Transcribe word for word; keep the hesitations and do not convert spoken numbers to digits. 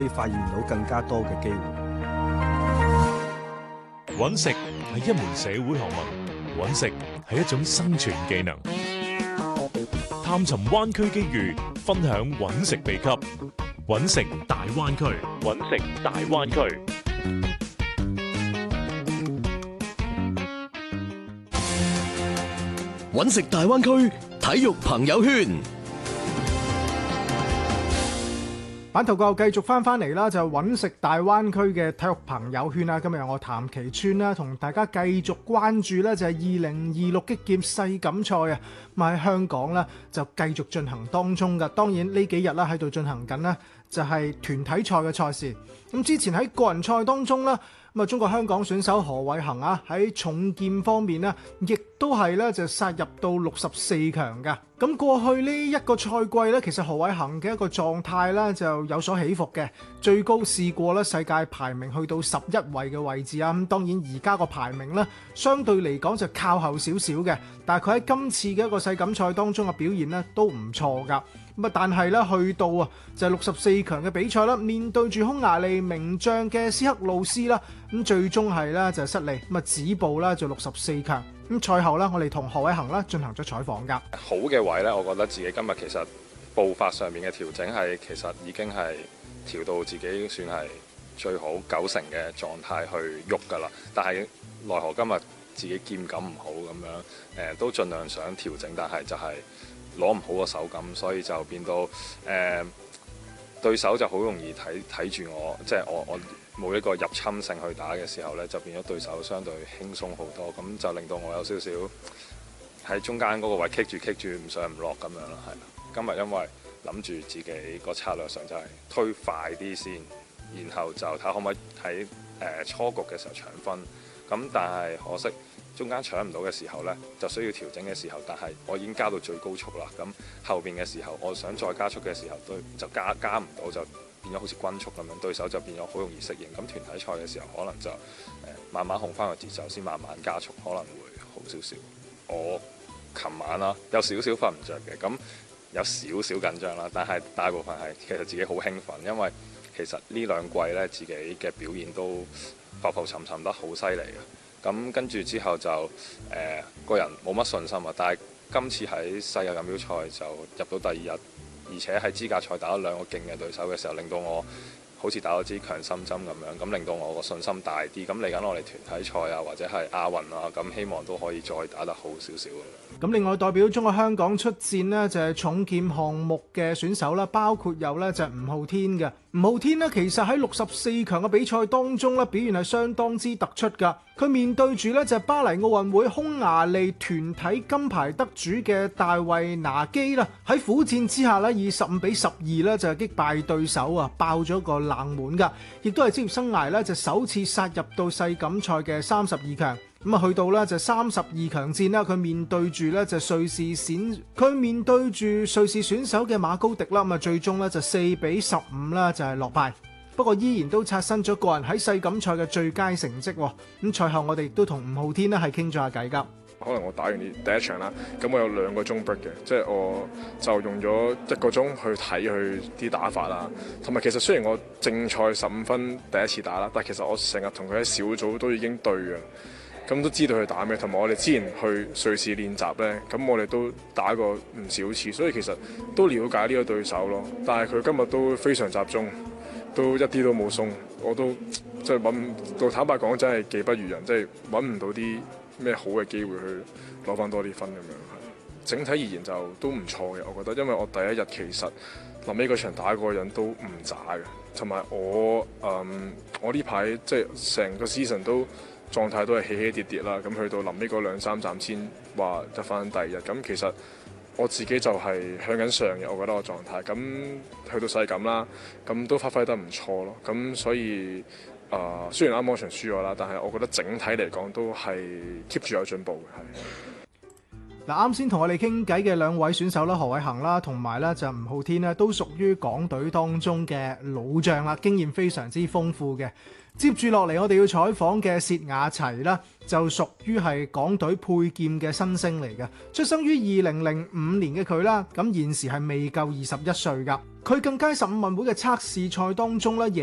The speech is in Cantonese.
可以發現到更加多嘅機會。 揾食係一門社會學問，揾食係一種生存技能。探尋灣區機遇，分享揾食秘笈。揾食大灣區，揾食大灣區。 揾食大灣區體育朋友圈。 版頭個繼續翻翻嚟啦，就揾食大灣區嘅體育朋友圈啦。今日我譚其川啦，同大家繼續關注呢就係二零二六擊劍世錦賽啊，咁喺香港呢就繼續進行當中噶。當然呢幾日啦喺度進行緊呢就係團體賽嘅賽事。咁之前喺個人賽當中呢，咁啊中國香港選手何偉恒啊喺重劍方面呢，亦都係咧就殺入到六十四強噶。咁過去呢一個賽季咧，其實何偉恒嘅一個狀態咧就有所起伏嘅，最高試過咧世界排名去到十一位嘅位置啊。咁當然而家個排名咧相對嚟講就靠後少少嘅，但係佢喺今次嘅一個世錦賽當中嘅表現咧都唔錯噶。咁啊，但係咧去到啊就係六十四強嘅比賽啦，面對住匈牙利名將嘅斯克魯斯啦，咁最終係咧就失利，咁啊止步啦就六十四強。咁賽後咧，我哋同何偉恒啦進行咗採訪㗎。 好嘅位咧，我覺得自己今日其實步伐上面嘅調整係其實已經係調到自己算係最好九成嘅狀態去喐㗎啦。但係奈何今日自己劍感唔好咁樣，誒、呃、都盡量想調整，但係就係攞唔好個手感，所以就變到誒、呃、對手就好容易睇睇住我，即係我我。冇一個入侵性去打嘅時候呢，就變咗對手相對輕鬆好多，咁就令到我有少少喺中間嗰個位棘住棘住唔上唔落咁樣啦，係啦。今日因為諗住自己個策略上就係推快啲先，然後就睇下可唔可以喺誒、呃、初局嘅時候搶分，咁但係可惜中間搶唔到嘅時候呢，就需要調整嘅時候，但係我已經加到最高速啦，咁後邊嘅時候我想再加速嘅時候都就加加唔到就。變咗好似均速咁樣，對手就變咗好容易適應。咁團體賽嘅時候，可能就誒慢慢控翻個節奏，先慢慢加速，可能會好少少。我琴晚啦有少少瞓唔着嘅，咁有少少緊張啦，但係大部分係其實自己好興奮，因為其實呢兩季咧自己嘅表現都浮浮沉沉得好犀利嘅。咁跟住之後就誒、呃、個人冇乜信心啊，但係今次喺世界錦標賽就入到第二日。而且喺資格賽打咗兩個勁嘅對手嘅時候，令到我好似打咗支強心針咁樣，咁令到我個信心大啲。咁嚟緊我哋團體賽啊，或者係亞運啊，咁希望都可以再打得好少少。 咁另外代表中國香港出戰呢，就係重劍項目嘅選手啦，包括有呢就係吳浩天嘅。吳浩天呢，其實喺六十四強嘅比賽當中呢，表現係相當之突出㗎。佢面對住呢就係巴黎奧運會匈牙利團體金牌得主嘅大衛拿基啦，喺苦戰之下呢，以十五比十二呢就係擊敗對手啊，爆咗個冷門㗎，亦都係職業生涯呢就首次殺入到世錦賽嘅三十二強。咁啊，去到咧就三十二強戰啦，佢面對住咧就瑞士選，佢面對住瑞士選手嘅馬高迪啦，咁啊最終咧就四比十五啦，就係落敗。不過依然都刷新咗個人喺世錦賽嘅最佳成績。咁賽後我哋亦都同吳浩天咧係傾咗下偈㗎。 可能我打完呢第一場啦，咁我有兩個鐘 break 嘅，即係我就用咗一個鐘去睇佢啲打法啦，同埋其實雖然我正賽十五分第一次打啦，但係其實我成日同佢喺小組都已經對嘅，咁都知道佢打咩，同埋我哋之前去瑞士練習呢，咁我哋都打過唔少次，所以其實都了解呢個對手咯。但係佢今日都非常集中，都一啲都冇鬆，我都即係揾到，坦白講真係技不如人，即係揾唔到啲咩好嘅機會去攞翻多啲分咁樣。整體而言就都唔錯嘅，我覺得，因為我第一日其實臨尾嗰場打嗰個人都唔渣嘅，同埋我誒、嗯、我呢排即係成個 season 都狀態都係起起跌跌啦，咁去到臨尾嗰兩三站先話得翻第二日，咁其實我自己就係向緊上嘅，我覺得我狀態，咁去到世錦啦，咁都發揮得唔錯咯，咁所以。誒、呃、雖然啱啱場輸咗啦，但係我覺得整體嚟講都係 keep 住有進步嘅。 嗱，啱先同我哋傾偈嘅兩位選手啦，何偉恒啦，同埋咧就吳浩天咧，都屬於港隊當中嘅老將啦，經驗非常之豐富嘅。接住落嚟，我哋要採訪嘅薛亞齊啦，就屬於係港隊佩劍嘅新星嚟嘅，出生於二零零五年嘅佢啦，咁現時係未夠二十一歲噶。佢更加喺十五運會嘅測試賽當中咧，